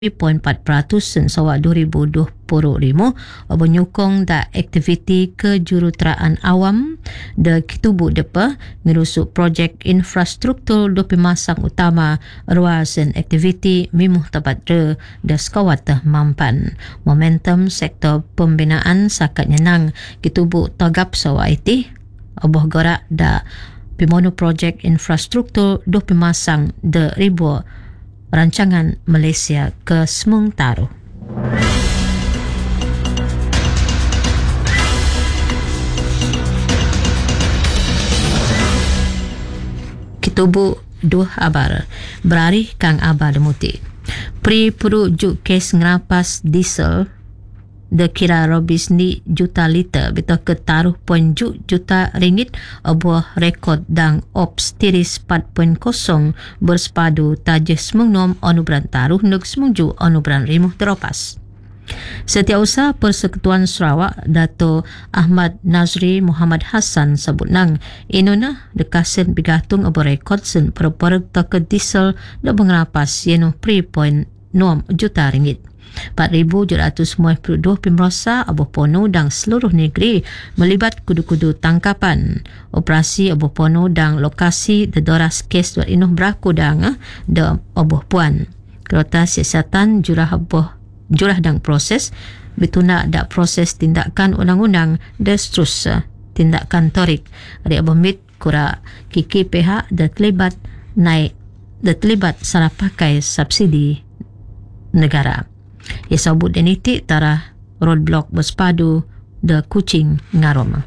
3.4% sewak 2025 menyokong da aktiviti kejuruteraan awam da kitubu depa ngerusuk projek infrastruktur do pemasang utama ruasan aktiviti mimuh tabat re da skawat mampan momentum sektor pembinaan sakat nyenang kitubu tagap sewak iti oboh gorak da pimono projek infrastruktur do pemasang da ribu rancangan Malaysia ke Semung Taruh. Kitubu dua abar berari kang abar demuti. Pri perujuk kes ngerapas diesel de kira robis ni juta liter betul ke taruh poin juta ringgit abuah rekod dang ops tiris 4.0 bersepadu tajah semung nom onubran taruh neg semungju onubran rimuh teropas. Setiausaha Persekutuan Sarawak Dato' Ahmad Nazri Muhammad Hassan sebut nang inuna dekasen bigatung abu rekod sen perpereg ke diesel da mengerapas yenuh pri poin 6 juta ringgit. 4,792 pemerosah abu pono dang seluruh negeri melibat kudu-kudu tangkapan. Operasi abu pono dang lokasi dedoras kes duat inuh beraku dang da abu puan. Kereta siasatan jurah dang proses betuna dak proses tindakan undang-undang da seterusnya tindakan torik dari abu mit kura kiki pihak da terlibat salah pakai subsidi negara. Ia sabut dan itik tarah roadblock bersepadu da Kuching Ngarom.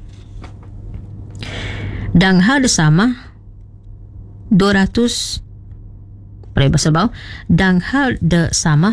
Dan hal sama 200 dan hal de sama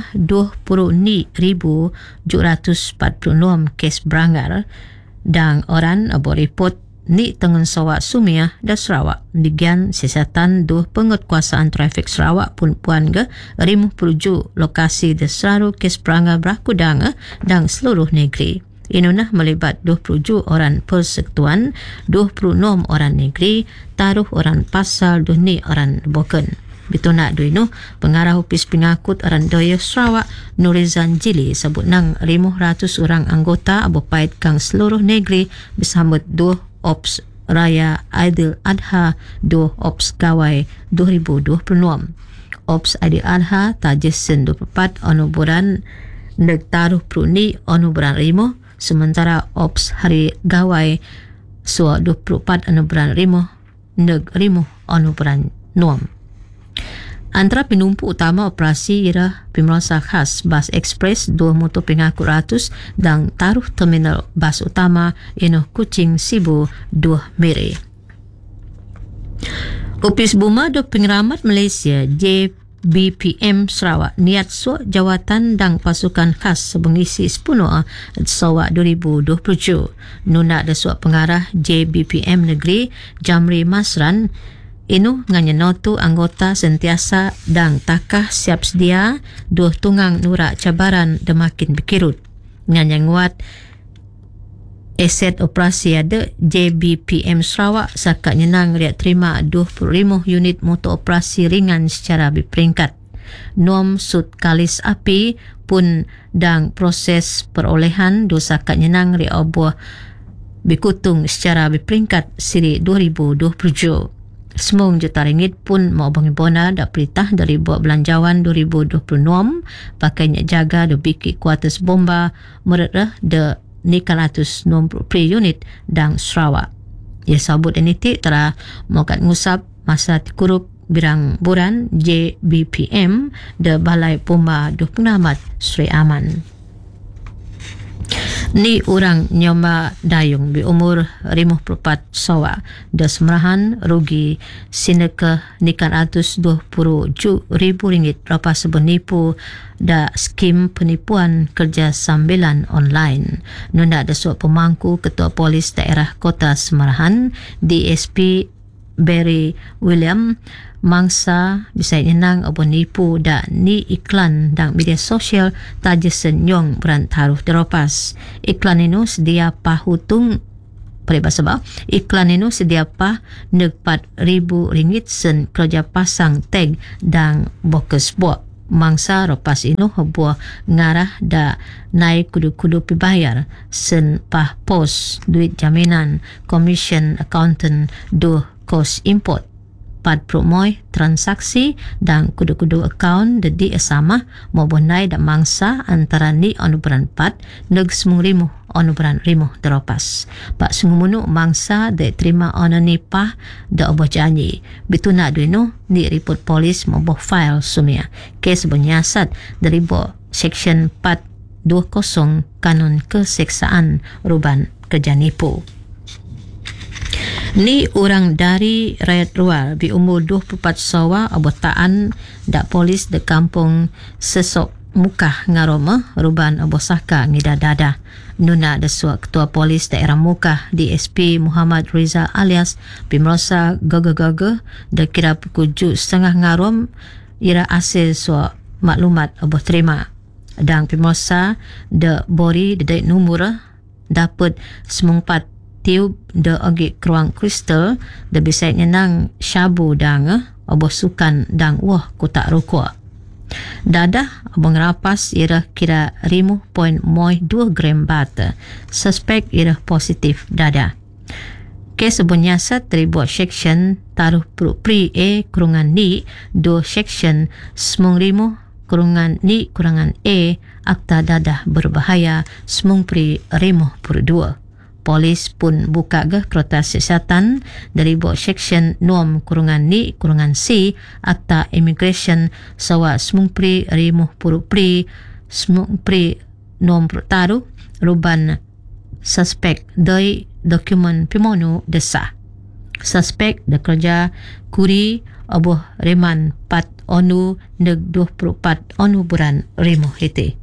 20,746 kes beranggar dan orang abo report ni tengen Sarawak Sumia da Sarawak digian siasatan duh penguatkuasaan trafik Sarawak pun puan ke rimuh perujuk lokasi da selalu kes perangga beraku dang seluruh negeri. Inunah melibat 27 orang persekutuan, 26 orang negeri, taruh orang pasal duh ni orang boken. Bituna duino pengarah Opis Pengakut Orang Daya Sarawak Nurizan Jili sebut nang 500 orang anggota abo pait kang seluruh negeri bersambut duh Ops Raya Aidil Adha do Ops Gawai 2026. Ops Aidil Adha tajesen 24 onuburan neg taruh pruni onuburan rimo sementara Ops Hari Gawai so 24 onuburan rimo neg rimo onuburan nuam. Antara penumpu utama operasi ialah pemerosah khas bas ekspres 2 motor pengakut ratus dan taruh terminal bas utama iaitu Kuching Sibu 2 Miri. Opis Buma do Pengeramat Malaysia JBPM Sarawak niat suak jawatan dan pasukan khas sebengisi 10 Sarawak 2027. Nuna ada suak pengarah JBPM Negeri Jamri Masran inu nganyanotu anggota sentiasa dan takah siap sedia dua tunggang nurak cabaran demakin berkirut. Nganyanguat aset operasi ada JBPM Sarawak sakat nyenang riak terima 25 unit motor operasi ringan secara berperingkat. Nom sud kalis api pun dan proses perolehan dosa sakat nyenang riak obuah berkutung secara berperingkat siri 2027. Semung juta ringgit pun mau bangi bona dak perintah dari buat belanjawan 2026 pakainya jaga de biki kuartus bomba merah de nikalatus 90 per unit dan Sarawak. Ia sabut enitik telah mokat ngusap masa tikurup birang buran JBPM de Balai Pumba do Pengamat Sri Aman. Ni orang Nyoma Dayung berumur 54 Sarawak dah semerahan rugi sineka RM920,000 lepas sebenipu da skim penipuan kerja sambilan online. Nunda ada suap pemangku Ketua Polis Daerah Kota Semerahan DSP Barry William mangsa bisa nyenang abu nipu da ni iklan dan media sosial tajesen yong berantaruh deropas. Iklan ini sedia pahutung sebab iklan ini sedia pah neg RM4,000 sen kerja pasang tag dan bokus buat. mangsa ropas ino buah ngarah da naik kudu-kudu pibayar sen pah pos duit jaminan commission accountant do kos import 40 moy transaksi dan kudu-kudu account dedi sama maupun naik da mangsa antara ni onuberan 4 neg semung onuberan rimuh deropas. Pak sungumunu mangsa de terima ona ni pah da oboh janji. Bituna duino ni report polis maupun file sumia. Kes bernyasat dari bo section 420 kanun keseksaan ruban kerja nipu. Ni orang dari rakyat luar bi umur 24 sawa abotaan dak polis de kampung Sesok Mukah Ngaroma ruban abosaka ngida dada. Nuna desua ketua polis daerah Mukah DSP Muhammad Riza alias Pimrosa Gaga de kira pukul 7:30 ngarom ira hasil sua maklumat aboh terima. Dan Pimrosa de Bori de numur dapat semungpat tiub de agi keruang kristal de bisa nyenang syabu dang aboh sukan dang wah kutak rokok. Dadah abang rapas ira kira 5.2 gram bat. Suspek ira positif dada. Kes sebunyasat terbuat section taruh pri A kurungan ni do section semung rimu kurungan ni kurangan A akta dadah berbahaya semung pri rimu pur 2. Polis pun buka ke kertas siasatan dari bawah section norm kurungan ni kurungan C akta immigration sawa semung pri rimuh puru pri semung pri norm taru ruban suspek dari dokumen pimonu desa. Suspek bekerja kuri abuh reman 4 onu neg 24 onu buran rimuh hiti.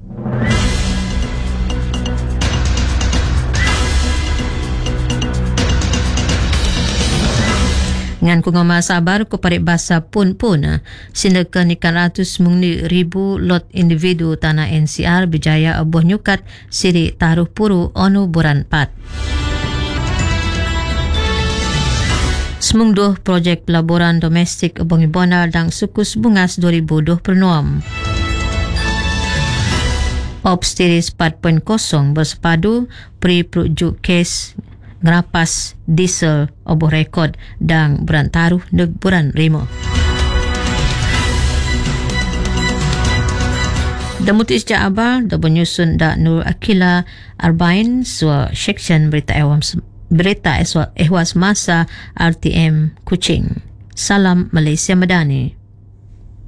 Ngan ku ngoma sabar ku parik basa pun sindekan ikan ratus mungni ribu lot individu tanah NCR bijaya abuh nyukat siri taruh puru onu buran 4. Semung 2 projek pelaburan domestik abang ibona dang sukus bungas 2026. Ops Tiris 4.0 bersepadu pri perujuk kes ngerapas diesel oboh rekod dan berantaruh neg buran rimo. Damutis Jaaba da penyusun da Nur Akila Arbain sua section berita ehwas masa RTM Kuching. Salam Malaysia Madani.